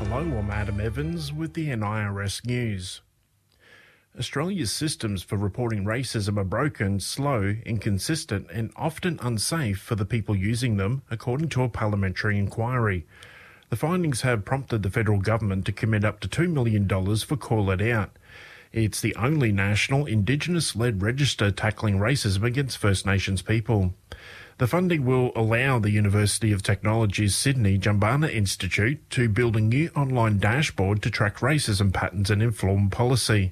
Hello, I'm Adam Evans with the NIRS News. Australia's systems for reporting racism are broken, slow, inconsistent and often unsafe for the people using them, according to a parliamentary inquiry. The findings have prompted the federal government to commit up to $2 million for Call It Out. It's the only national Indigenous-led register tackling racism against First Nations people. The funding will allow the University of Technology's Sydney Jumbunna Institute to build a new online dashboard to track racism patterns and inform policy.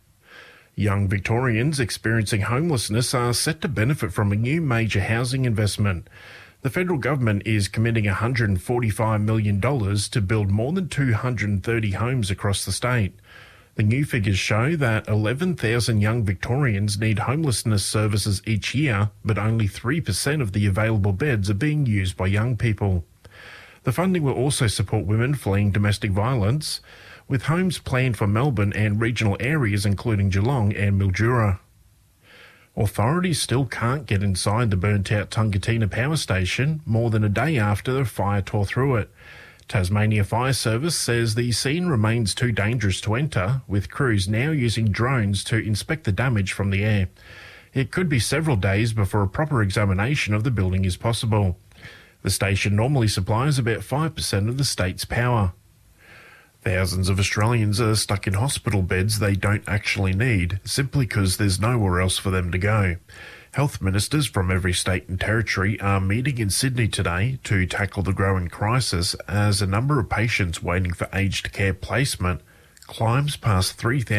Young Victorians experiencing homelessness are set to benefit from a new major housing investment. The federal government is committing $145 million to build more than 230 homes across the state. The new figures show that 11,000 young Victorians need homelessness services each year, but only 3% of the available beds are being used by young people. The funding will also support women fleeing domestic violence, with homes planned for Melbourne and regional areas including Geelong and Mildura. Authorities still can't get inside the burnt-out Tungatina power station more than a day after the fire tore through it. Tasmania Fire Service says the scene remains too dangerous to enter, with crews now using drones to inspect the damage from the air. It could be several days before a proper examination of the building is possible. The station normally supplies about 5% of the state's power. Thousands of Australians are stuck in hospital beds they don't actually need, simply because there's nowhere else for them to go. Health ministers from every state and territory are meeting in Sydney today to tackle the growing crisis as a number of patients waiting for aged care placement climbs past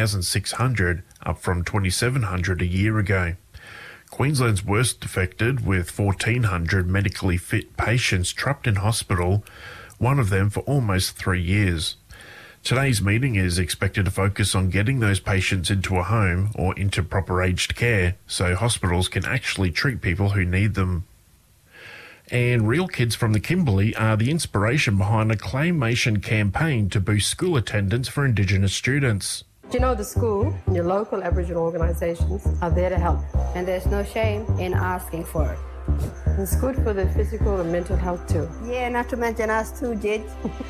3,600, up from 2,700 a year ago. Queensland's worst affected, with 1,400 medically fit patients trapped in hospital, one of them for almost 3 years. Today's meeting is expected to focus on getting those patients into a home or into proper aged care so hospitals can actually treat people who need them. And Real Kids from the Kimberley are the inspiration behind a claymation campaign to boost school attendance for Indigenous students. You know, the school and your local Aboriginal organisations are there to help. And there's no shame in asking for it. It's good for the physical and mental health too. Yeah, not to mention us too, Jid.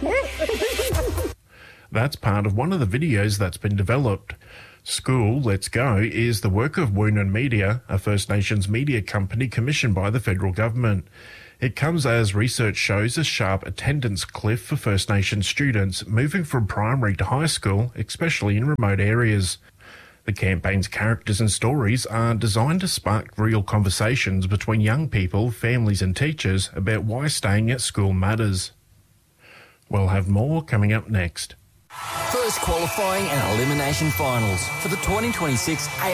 That's part of one of the videos that's been developed. School Let's Go is the work of Woonan Media, a First Nations media company commissioned by the federal government. It comes as research shows a sharp attendance cliff for First Nations students moving from primary to high school, especially in remote areas. The campaign's characters and stories are designed to spark real conversations between young people, families and teachers about why staying at school matters. We'll have more coming up next. First qualifying and elimination finals for the 2026